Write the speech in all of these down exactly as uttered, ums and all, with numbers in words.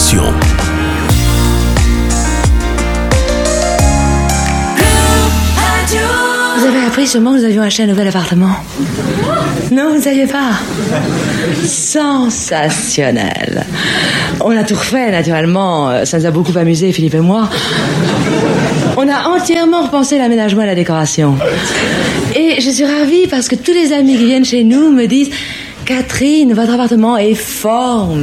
Génération. Vous avez appris sûrement que nous avions acheté un nouvel appartement. Non, vous ne saviez pas. Sensationnel. On a tout refait, naturellement. Ça nous a beaucoup amusé, Philippe et moi. On a entièrement repensé l'aménagement et la décoration. Et je suis ravie parce que tous les amis qui viennent chez nous me disent « Catherine, votre appartement est formidable. »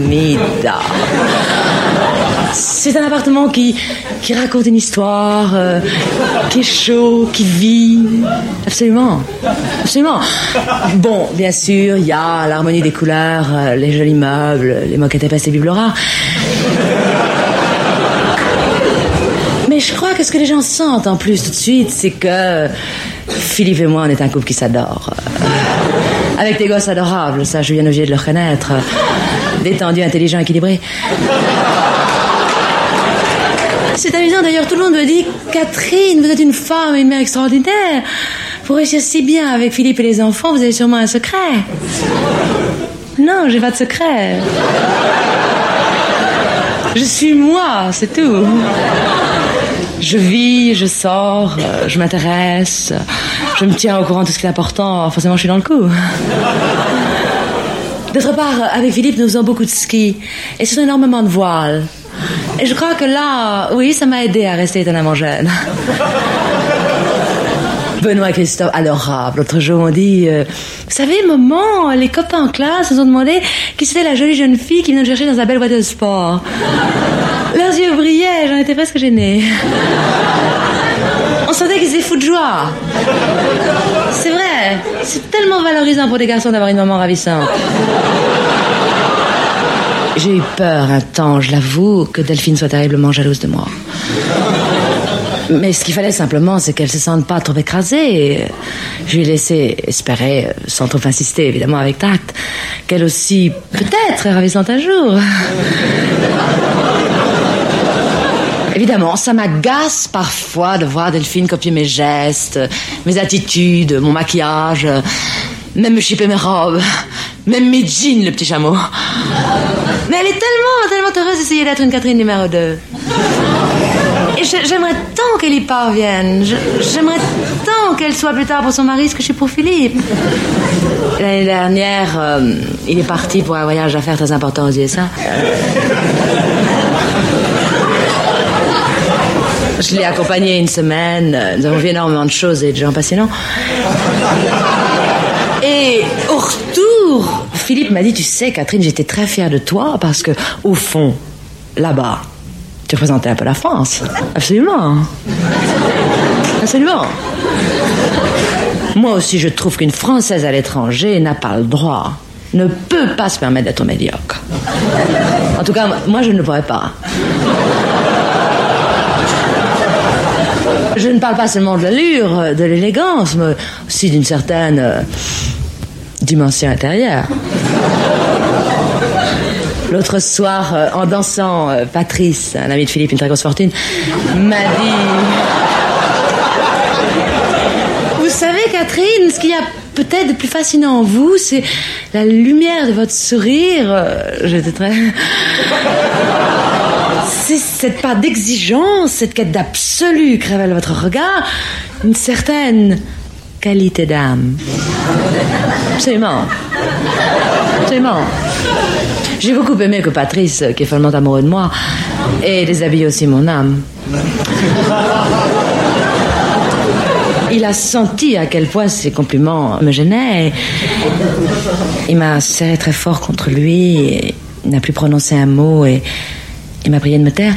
C'est un appartement qui, qui raconte une histoire, euh, qui est chaud, qui vit. Absolument. Absolument. Bon, bien sûr, il y a l'harmonie des couleurs, euh, les jolis meubles, les moquettes épaisses et bibelots rares. Mais je crois que ce que les gens sentent en plus tout de suite, c'est que Philippe et moi, on est un couple qui s'adore. Euh, avec des gosses adorables, ça, je suis bien obligée de le reconnaître. Détendu, intelligent, équilibré. C'est amusant, d'ailleurs, tout le monde me dit « Catherine, vous êtes une femme et une mère extraordinaire. Pour réussir si bien avec Philippe et les enfants, vous avez sûrement un secret. » Non, j'ai pas de secret. Je suis moi, c'est tout. Je vis, je sors, je m'intéresse, je me tiens au courant de ce qui est important. Forcément, je suis dans le coup. D'autre part, avec Philippe, nous faisons beaucoup de ski et ce sont énormément de voiles. Et je crois que là, oui, ça m'a aidé à rester étonnamment jeune. Benoît et Christophe, adorable. L'autre jour, on dit, euh, vous savez, maman, les copains en classe nous ont demandé qui c'était la jolie jeune fille qui vient nous chercher dans sa belle voiture de sport. Leurs yeux brillaient, j'en étais presque gênée. On sentait qu'ils étaient fous de joie. C'est vrai, c'est tellement valorisant pour des garçons d'avoir une maman ravissante. J'ai eu peur un temps, je l'avoue, que Delphine soit terriblement jalouse de moi. Mais ce qu'il fallait simplement, c'est qu'elle se sente pas trop écrasée. Je lui ai laissé espérer, sans trop insister, évidemment avec tact, qu'elle aussi, peut-être, est ravissante un jour. Évidemment, ça m'agace parfois de voir Delphine copier mes gestes, mes attitudes, mon maquillage, même me chipper mes robes, même mes jeans, le petit chameau. Mais elle est tellement, tellement heureuse d'essayer d'être une Catherine numéro deux. Et j'aimerais tant qu'elle y parvienne. J'aimerais tant qu'elle soit plus tard pour son mari ce que je suis pour Philippe. L'année dernière, euh, il est parti pour un voyage d'affaires très important aux U S A. Je l'ai accompagné une semaine. Nous avons vu énormément de choses et de gens passionnants. Et au retour, Philippe m'a dit, tu sais, Catherine, j'étais très fière de toi parce que, au fond, là-bas, tu représentais un peu la France. Absolument. Absolument. Moi aussi, je trouve qu'une Française à l'étranger n'a pas le droit, ne peut pas se permettre d'être médiocre. En tout cas, moi, je ne le pourrais pas. Je ne parle pas seulement de l'allure, de l'élégance, mais aussi d'une certaine euh, dimension intérieure. L'autre soir, euh, en dansant, euh, Patrice, un ami de Philippe, une très grosse fortune, m'a dit... Vous savez, Catherine, ce qu'il y a peut-être de plus fascinant en vous, c'est la lumière de votre sourire. Euh, J'étais très... C'est cette part d'exigence, cette quête d'absolu que révèle votre regard, une certaine qualité d'âme. Absolument. Absolument. J'ai beaucoup aimé que Patrice, qui est follement amoureux de moi, ait déshabillé aussi mon âme. Il a senti à quel point ses compliments me gênaient. Il m'a serré très fort contre lui, et il n'a plus prononcé un mot et il m'a prié de me taire.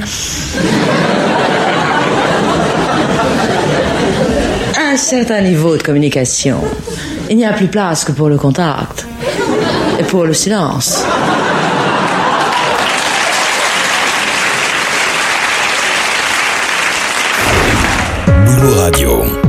Un certain niveau de communication. Il n'y a plus place que pour le contact et pour le silence. Boulot Radio.